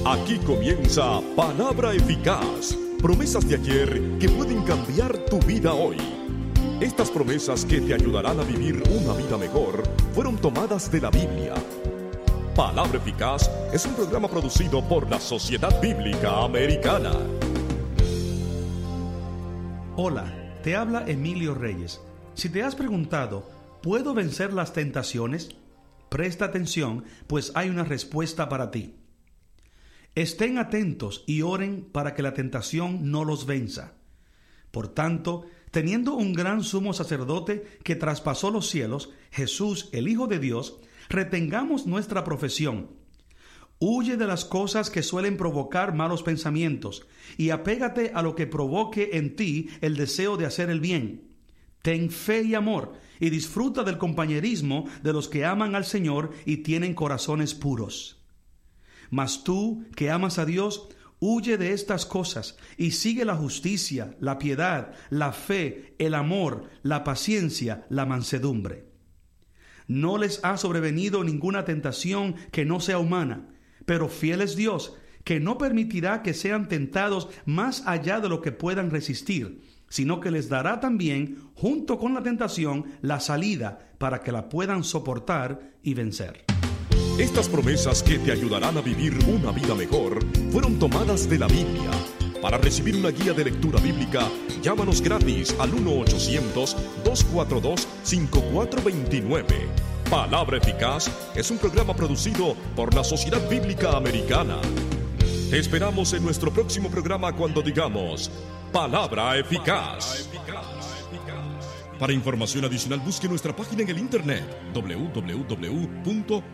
Aquí comienza Palabra Eficaz. Promesas de ayer que pueden cambiar tu vida hoy. Estas promesas que te ayudarán a vivir una vida mejor fueron tomadas de la Biblia. Palabra Eficaz es un programa producido por la Sociedad Bíblica Americana. Hola, te habla Emilio Reyes. Si te has preguntado, ¿puedo vencer las tentaciones? Presta atención, pues hay una respuesta para ti. Estén atentos y oren para que la tentación no los venza. Por tanto, teniendo un gran sumo sacerdote que traspasó los cielos, Jesús, el Hijo de Dios, retengamos nuestra profesión. Huye de las cosas que suelen provocar malos pensamientos y apégate a lo que provoque en ti el deseo de hacer el bien. Ten fe y amor y disfruta del compañerismo de los que aman al Señor y tienen corazones puros. Mas tú, que amas a Dios, huye de estas cosas y sigue la justicia, la piedad, la fe, el amor, la paciencia, la mansedumbre. No les ha sobrevenido ninguna tentación que no sea humana, pero fiel es Dios, que no permitirá que sean tentados más allá de lo que puedan resistir, sino que les dará también, junto con la tentación, la salida para que la puedan soportar y vencer. Estas promesas que te ayudarán a vivir una vida mejor fueron tomadas de la Biblia. Para recibir una guía de lectura bíblica, llámanos gratis al 1-800-242-5429. Palabra Eficaz es un programa producido por la Sociedad Bíblica Americana. Te esperamos en nuestro próximo programa cuando digamos Palabra Eficaz. Para información adicional busque nuestra página en el internet www.lasobras.org.